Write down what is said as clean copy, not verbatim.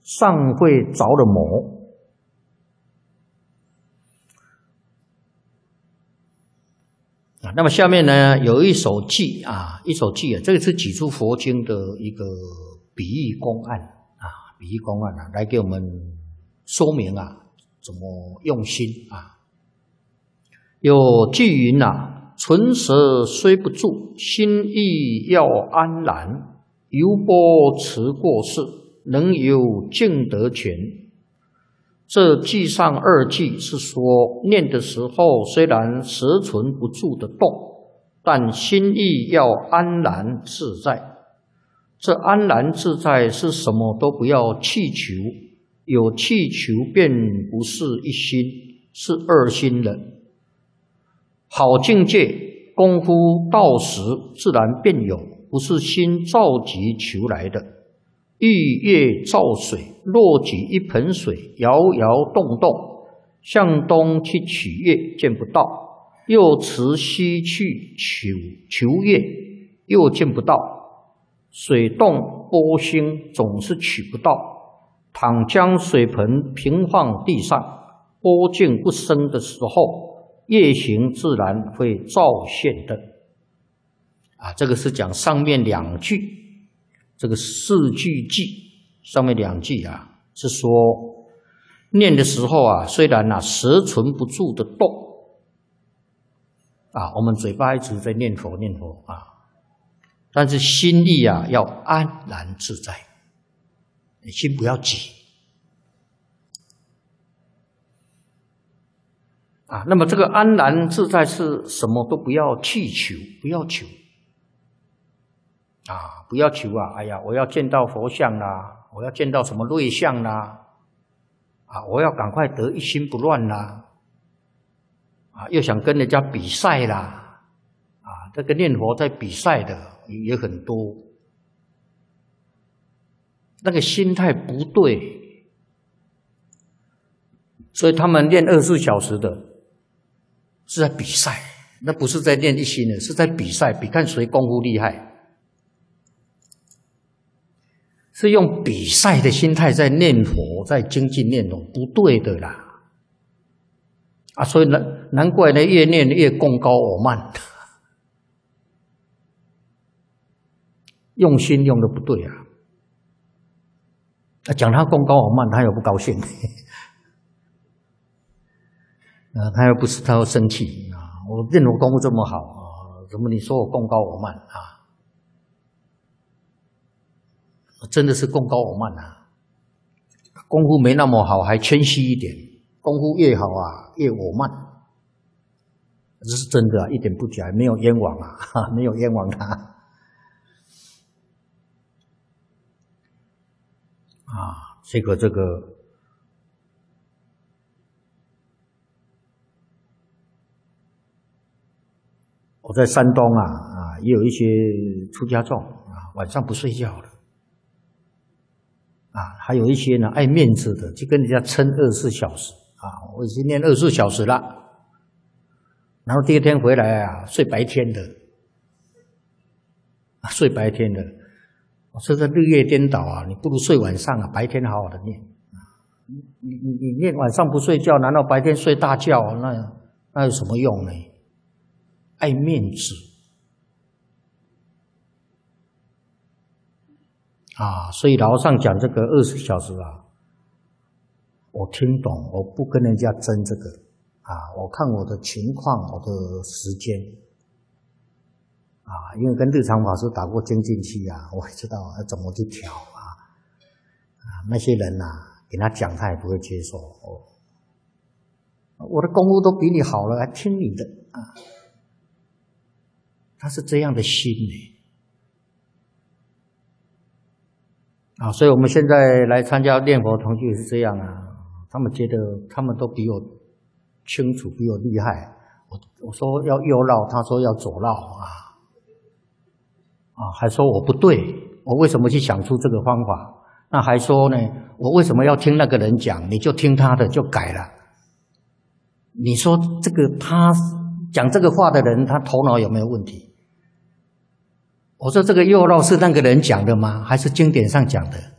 尚会着了魔。那么下面呢，有一首偈啊，这个是几出佛经的一个比喻公案啊，来给我们说明啊，怎么用心啊。有偈云啊，唇舌虽不住，心意要安然。犹波持过世，能有净德全。这偈上二句是说，念的时候虽然舌唇不住的动，但心意要安然自在。这安然自在是什么都不要气求，有气求便不是一心，是二心了。好境界，功夫到时自然便有，不是心召集求来的。玉月照水，若举一盆水，摇摇动动，向东去取月，见不到；又持西去求月，又见不到。水动波兴，总是取不到。倘将水盆平放地上，波静不生的时候，月形自然会照现的。啊，这个是讲上面两句。这个四句偈上面两句啊，是说念的时候啊，虽然啊舌唇不住的动啊，我们嘴巴一直在念佛啊，但是心意啊要安然自在，你心不要急啊。那么这个安然自在是什么都不要去求，不要求。啊，不要求啊！哎呀，我要见到佛像啦，我要见到什么瑞相啦，啊，我要赶快得一心不乱啦，啊，又想跟人家比赛啦，啊，这个念佛在比赛的也很多，那个心态不对，所以他们练24小时的是在比赛，那不是在练一心的，是在比赛，比看谁功夫厉害。是用比赛的心态在念佛，在精进念佛，不对的啦！啊，所以难怪呢，越念越功高我慢，用心用的不对啊！讲他功高我慢，他又不高兴，他又不是他又生气啊！我念佛功夫这么好啊，怎么你说我功高我慢啊？真的是功高我慢啊！功夫没那么好，还谦虚一点；功夫越好啊，越我慢。这是真的啊，一点不假，没有冤枉啊，没有冤枉他啊。这个，我在山东啊，也有一些出家众啊，晚上不睡觉的。啊，还有一些呢爱面子的，就跟人家撑24小时啊，我已经念24小时了，然后第二天回来啊，睡白天的，我说这日夜颠倒啊，你不如睡晚上啊，白天好好的念啊，你念晚上不睡觉，难道白天睡大觉？那有什么用呢？爱面子。啊，所以老和尚讲这个20小时啊，我听懂，我不跟人家争这个啊，我看我的情况，我的时间啊，因为跟日常法师打过精进期啊，我也知道要怎么去调啊，那些人啊，给他讲他也不会接受我的功夫都比你好了，还听你的啊，他是这样的心呢。啊，所以我们现在来参加念佛同居也是这样啊。他们觉得他们都比我清楚，比我厉害。我说要右绕，他说要左绕还说我不对，我为什么去想出这个方法？那还说呢，我为什么要听那个人讲？你就听他的就改了。你说这个他讲这个话的人，他头脑有没有问题？我说这个右绕是那个人讲的吗？还是经典上讲的？